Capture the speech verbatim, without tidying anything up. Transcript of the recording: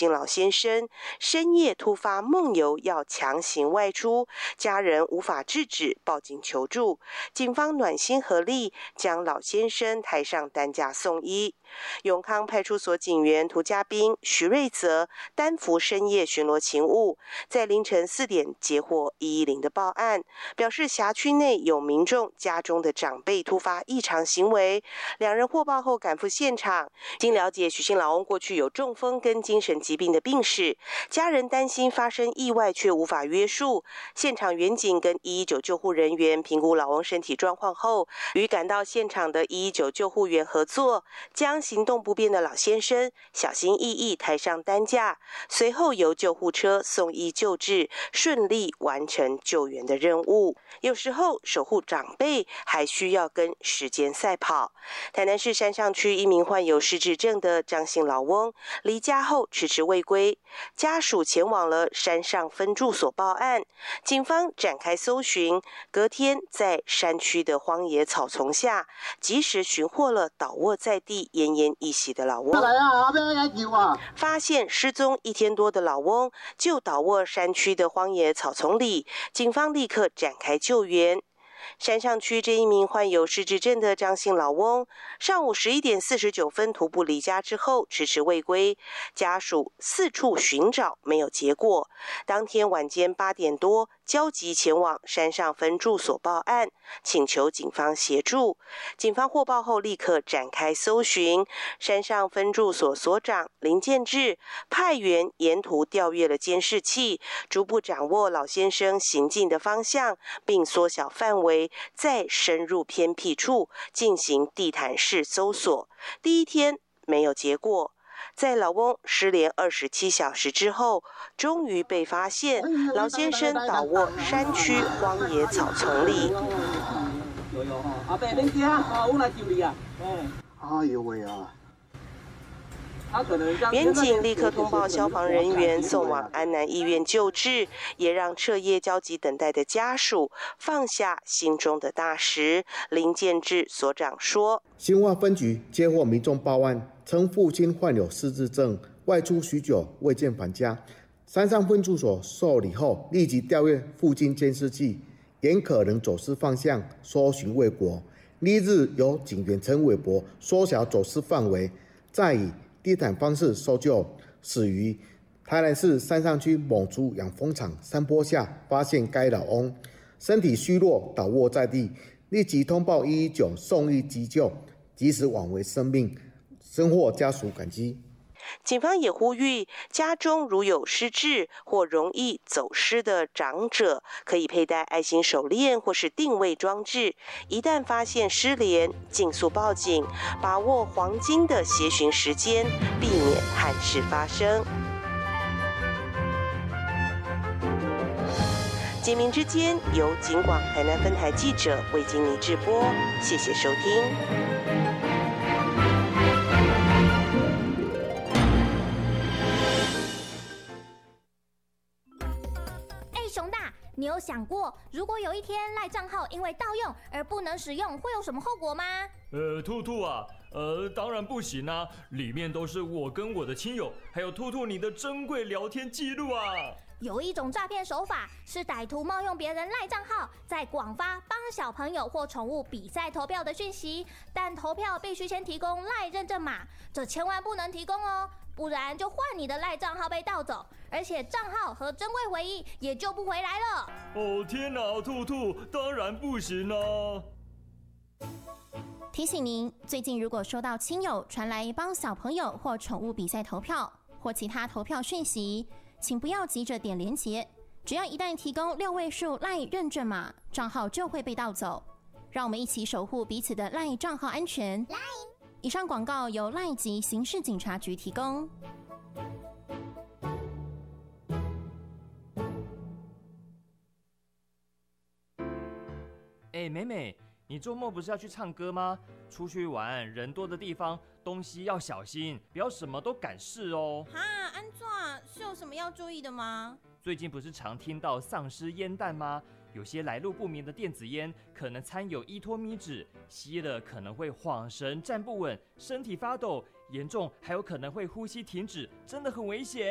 姓老先生深夜突发梦游，要强行外出，家人无法制止，报警求助。警方暖心合力，将老先生抬上担架送医。永康派出所警员涂家斌、徐瑞泽担负深夜巡逻勤务，在凌晨四点接获一一零的报案，表示辖区内有民众家中的长辈突发异常行为，两人获报后赶赴现场。经了解，许姓老翁过去有中风跟精神疾病的病史，家人担心发生意外却无法约束。现场员警跟一一九救护人员评估老翁身体状况后，与赶到现场的一一九救护员合作，将行动不便的老先生小心翼翼抬上担架，随后由救护车送医救治，顺利完成救援的任务。有时候守护长辈还需要跟时间赛跑。台南市山上区一名患有失智症的张姓老翁离家后迟迟未归，家属前往了山上分住所报案，警方展开搜寻，隔天在山区的荒野草丛下及时寻获了倒卧在地奄奄一息的老翁。发现失踪一天多的老翁就倒卧山区的荒野草丛里，警方立刻展开救援。山上区这一名患有失智症的张姓老翁，上午十一点四十九分徒步离家之后迟迟未归，家属四处寻找没有结果。当天晚间八点多，焦急前往山上分住所报案，请求警方协助。警方获报后立刻展开搜寻，山上分住所所长林建志派员沿途调阅了监视器，逐步掌握老先生行进的方向，并缩小范围，再深入偏僻处进行地毯式搜索。第一天没有结果，在老翁失联二十七小时之后，终于被发现，老先生倒卧山区荒野草丛里。 有有哈，阿伯恁惊啊，我来救你啊！ 哎呦喂啊！ 民警立刻通报消防人员，送往安南医院救治，也让彻夜焦急等待的家属放下心中的大石。林建志所长说： 新化分局接获民众报案，称父亲患有失智症，外出许久未见返家。山上分住所受理后，立即调阅附近监视器，沿可能走失方向搜寻未果。翌日由警员陈伟博缩小走失范围，再以地毯方式搜救，始于台南市山上区某猪养蜂场山坡下发现该老翁，身体虚弱倒卧在地，立即通报一一九送医急救，及时挽回生命，深获家属感激。 警方也呼吁，家中如有失智或容易走失的长者，可以佩戴爱心手链或是定位装置。一旦发现失联，尽速报警，把握黄金的协寻时间，避免憾事发生。警民之间由警广台南分台记者魏金妮制播，谢谢收听。 熊大，你有想过，如果有一天赖账号因为盗用而不能使用，会有什么后果吗？ 呃，兔兔啊，呃，当然不行啊，里面都是我跟我的亲友，还有兔兔你的珍贵聊天记录啊。 有一种诈骗手法是歹徒冒用别人赖账号，在广发帮小朋友或宠物比赛投票的讯息，但投票必须先提供赖认证码，这千万不能提供哦，不然就换你的赖账号被盗走，而且账号和珍贵回忆也救不回来了。 哦天哪，兔兔，当然不行啊！ 提醒您，最近如果收到亲友传来帮小朋友或宠物比赛投票或其他投票讯息，请不要急着点连结，只要一旦提供六位数 LINE 认证码，账号就会被盗走。让我们一起守护彼此的 LINE 账号安全。以上广告由 LINE 及刑事警察局提供。 哎，美美，你周末不是要去唱歌吗？出去玩，人多的地方，东西要小心，不要什么都敢试哦。 哈，安怎是有什么要注意的吗？ 最近不是常听到丧尸烟弹吗？有些来路不明的电子烟可能掺有依托咪酯，吸了可能会晃神、站不稳、身体发抖，严重还有可能会呼吸停止，真的很危险。